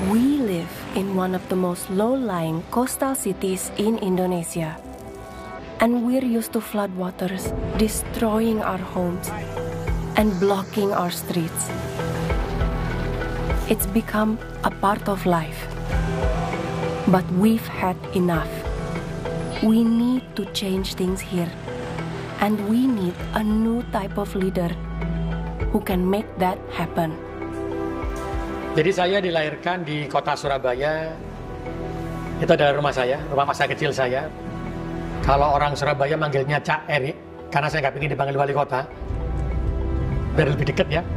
We live in one of the most low-lying coastal cities in Indonesia. And we're used to floodwaters destroying our homes and blocking our streets. It's become a part of life. But we've had enough. We need to change things here. And we need a new type of leader who can make that happen. Jadi saya dilahirkan di kota Surabaya. Itu adalah rumah saya, rumah masa kecil saya. Kalau orang Surabaya manggilnya Cak Erik, karena saya nggak ingin dipanggil wali kota, biar lebih dekat ya.